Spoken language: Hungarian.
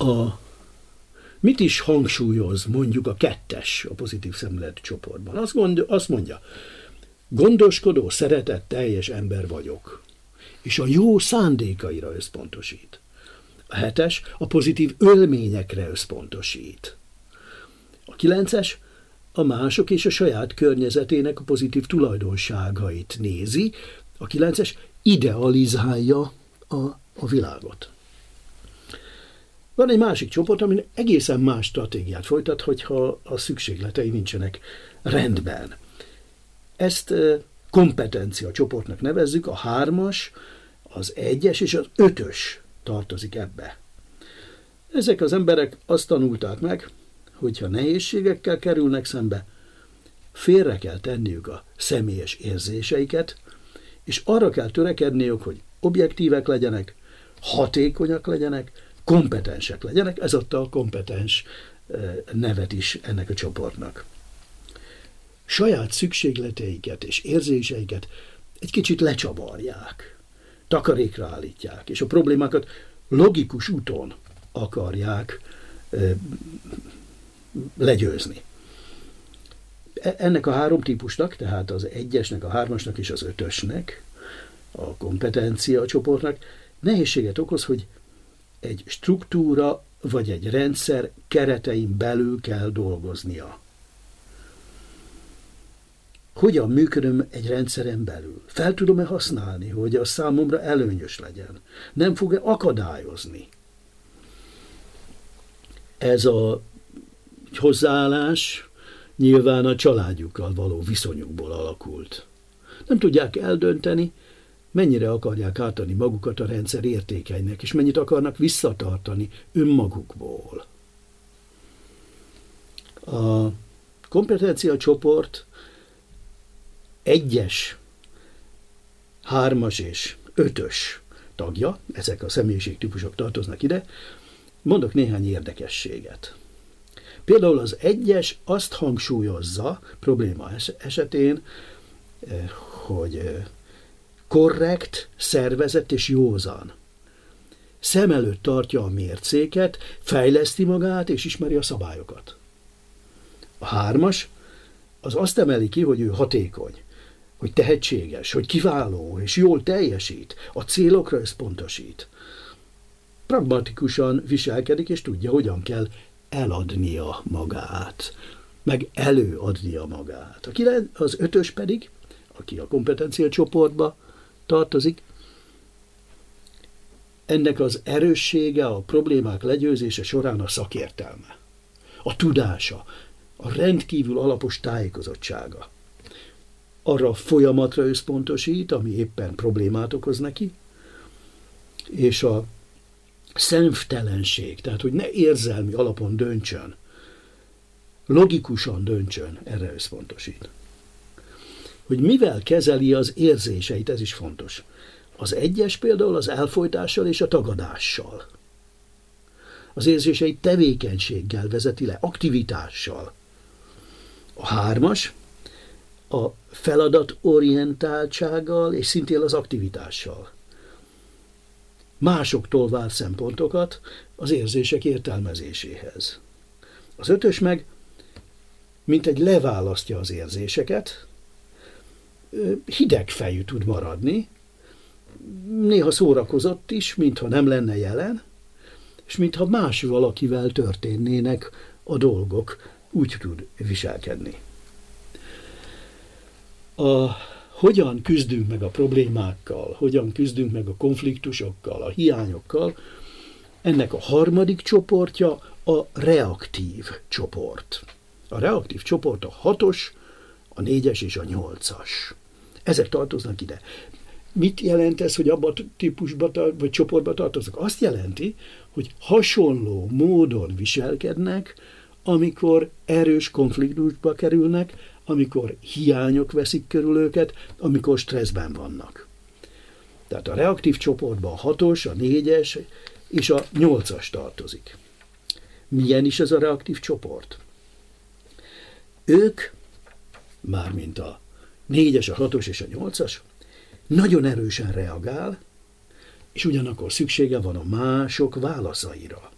A mit is hangsúlyoz mondjuk a 2-es a pozitív szemléletű csoportban? Azt mondja, gondoskodó, szeretetteljes ember vagyok, és a jó szándékaira összpontosít. A 7-es a pozitív ölményekre összpontosít. A 9-es a mások és a saját környezetének a pozitív tulajdonságait nézi, a 9-es idealizálja a világot. Van egy másik csoport, ami egészen más stratégiát folytat, hogyha a szükségletei nincsenek rendben. Ezt kompetencia csoportnak nevezzük, a 3-as, az 1-es és az 5-ös tartozik ebbe. Ezek az emberek azt tanulták meg, hogyha nehézségekkel kerülnek szembe, félre kell tenniük a személyes érzéseiket, és arra kell törekedniük, hogy objektívek legyenek, hatékonyak legyenek, kompetensek legyenek, ez adta a kompetens nevet is ennek a csoportnak. Saját szükségleteiket és érzéseiket egy kicsit lecsavarják, takarékra állítják, és a problémákat logikus úton akarják legyőzni. Ennek a 3 típusnak, tehát az 1-esnek, a 3-asnak és az 5-ösnek, a kompetencia csoportnak nehézséget okoz, hogy egy struktúra vagy egy rendszer keretein belül kell dolgoznia. Hogyan működöm egy rendszeren belül? Fel tudom-e használni, hogy az számomra előnyös legyen? Nem fog-e akadályozni? Ez a hozzáállás nyilván a családjukkal való viszonyukból alakult. Nem tudják eldönteni, mennyire akarják átadni magukat a rendszer értékeinek, és mennyit akarnak visszatartani önmagukból. A kompetencia csoport 1-es, 3-as és 5-ös tagja, ezek a személyiségtípusok tartoznak ide, mondok néhány érdekességet. Például az 1-es azt hangsúlyozza probléma esetén, hogy korrekt, szervezett és józan. Szem előtt tartja a mércéket, fejleszti magát és ismeri a szabályokat. A 3-as az azt emeli ki, hogy ő hatékony, hogy tehetséges, hogy kiváló és jól teljesít, a célokra összpontosít. Pragmatikusan viselkedik és tudja, hogyan kell eladnia magát, meg előadnia magát. Az 5-ös pedig, aki a kompetencia csoportba tartozik, ennek az erőssége, a problémák legyőzése során a szakértelme, a tudása, a rendkívül alapos tájékozottsága. Arra a folyamatra összpontosít, ami éppen problémát okoz neki, és a szemtelenség, tehát hogy ne érzelmi alapon döntsön, logikusan döntsön, erre összpontosít. Hogy mivel kezeli az érzéseit, ez is fontos. Az 1-es például az elfojtással és a tagadással. Az érzéseit tevékenységgel vezeti le, aktivitással. A 3-as a feladatorientáltsággal és szintén az aktivitással. Másoktól vár szempontokat az érzések értelmezéséhez. Az 5-ös meg mintegy leválasztja az érzéseket, hidegfejű tud maradni, néha szórakozott is, mintha nem lenne jelen, és mintha más valakivel történnének a dolgok, úgy tud viselkedni. Hogyan küzdünk meg a problémákkal, hogyan küzdünk meg a konfliktusokkal, a hiányokkal, ennek a 3. csoportja a reaktív csoport. A reaktív csoport a 6-os, a 4-es és a 8-as. Ezek tartoznak ide. Mit jelent ez, hogy abban a típusban vagy csoportban tartoznak? Azt jelenti, hogy hasonló módon viselkednek, amikor erős konfliktusba kerülnek, amikor hiányok veszik körül őket, amikor stresszben vannak. Tehát a reaktív csoportban a 6-os, a 4-es és a 8-as tartozik. Milyen is ez a reaktív csoport? Ők, mármint a 4-es, a 6-os és a 8-as, nagyon erősen reagál, és ugyanakkor szüksége van a mások válaszaira.